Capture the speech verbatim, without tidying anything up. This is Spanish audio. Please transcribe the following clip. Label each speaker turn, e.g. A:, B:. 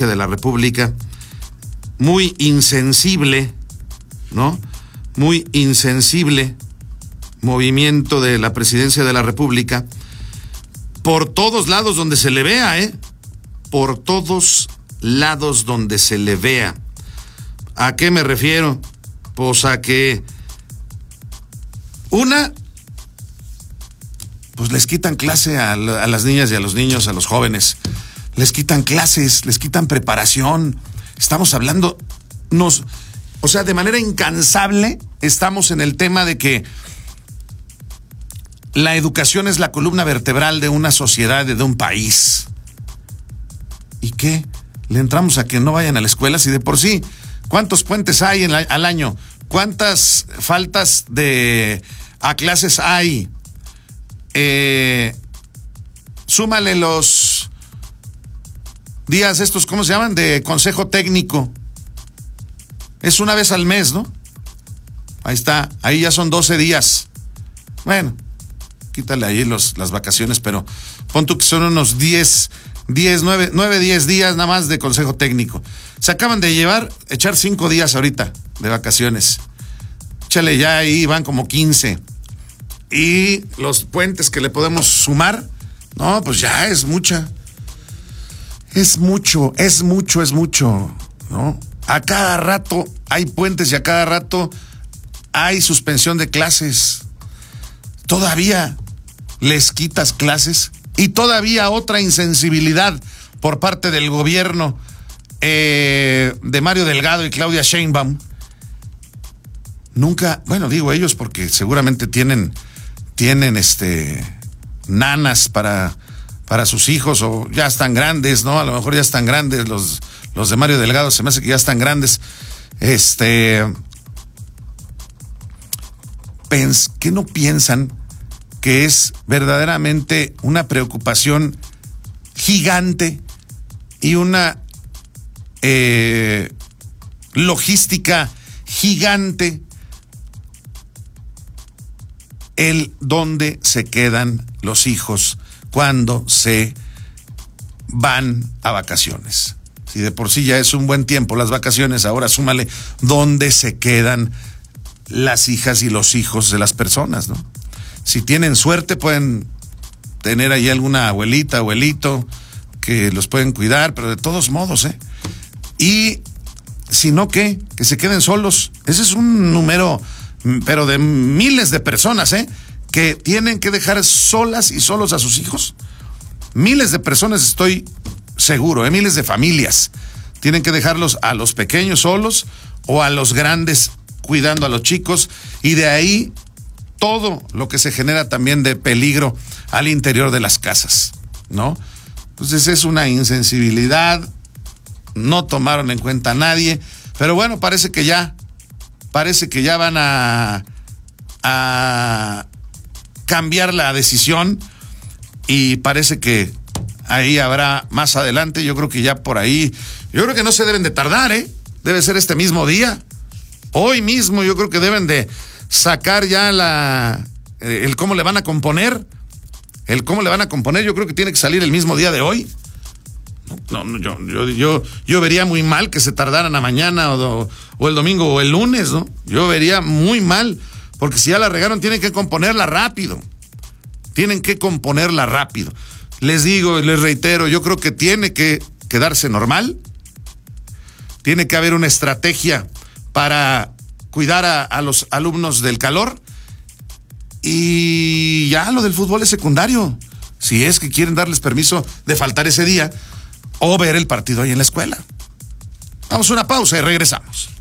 A: Presidencia de la República, muy insensible, ¿no? Muy insensible movimiento de la Presidencia de la República, por todos lados donde se le vea, ¿eh? Por todos lados donde se le vea. ¿A qué me refiero? Pues a que una, pues les quitan clase a, a las niñas y a los niños, a los jóvenes. Les quitan clases, les quitan preparación. Estamos hablando, nos, o sea, de manera incansable estamos en el tema de que la educación es la columna vertebral de una sociedad, de un país. ¿Y qué? Le entramos a que no vayan a la escuela, si de por sí, ¿cuántos puentes hay en la, al año? ¿Cuántas faltas de a clases hay? Eh, súmale los días estos, ¿cómo se llaman? De consejo técnico. Es una vez al mes, ¿no? Ahí está, ahí ya son doce días. Bueno, quítale ahí los, las vacaciones, pero pon tú que son unos diez, diez, nueve, nueve, diez días nada más de consejo técnico. Se acaban de llevar, echar cinco días ahorita de vacaciones. Échale ya ahí, van como quince. Y los puentes que le podemos sumar, no, pues ya es mucha. Es mucho, es mucho, es mucho, ¿no? A cada rato hay puentes y a cada rato hay suspensión de clases. Todavía les quitas clases y todavía otra insensibilidad por parte del gobierno eh, de Mario Delgado y Claudia Sheinbaum. Nunca, bueno, digo ellos porque seguramente tienen, tienen este nanas para, para sus hijos o ya están grandes, ¿no? A lo mejor ya están grandes los, los de Mario Delgado, se me hace que ya están grandes. Este, pens, ¿qué no piensan que es verdaderamente una preocupación gigante y una eh, logística gigante el dónde se quedan los hijos cuando se van a vacaciones? Si de por sí ya es un buen tiempo las vacaciones, ahora súmale dónde se quedan las hijas y los hijos de las personas, ¿no? Si tienen suerte pueden tener ahí alguna abuelita, abuelito que los pueden cuidar, pero de todos modos, ¿eh? Y si no, ¿qué? Que se queden solos. Ese es un número, pero de miles de personas, ¿eh? Que tienen que dejar solas y solos a sus hijos. Miles de personas, estoy seguro, ¿eh? Miles de familias. Tienen que dejarlos a los pequeños solos o a los grandes cuidando a los chicos, y de ahí todo lo que se genera también de peligro al interior de las casas, ¿no? Entonces es una insensibilidad, no tomaron en cuenta a nadie, pero bueno, parece que ya, parece que ya van a, a cambiar la decisión y parece que ahí habrá más adelante, yo creo que ya por ahí, yo creo que no se deben de tardar, ¿eh? Debe ser este mismo día, hoy mismo yo creo que deben de sacar ya la el cómo le van a componer, el cómo le van a componer, yo creo que tiene que salir el mismo día de hoy. No, no yo, yo, yo, yo vería muy mal que se tardaran a mañana o, o el domingo o el lunes, ¿no? Yo vería muy mal, porque si ya la regaron tienen que componerla rápido, tienen que componerla rápido. Les digo, les reitero, yo creo que tiene que quedarse normal, tiene que haber una estrategia para cuidar a, a los alumnos del calor, y ya lo del fútbol es secundario, si es que quieren darles permiso de faltar ese día o ver el partido ahí en la escuela. Vamos a una pausa y regresamos.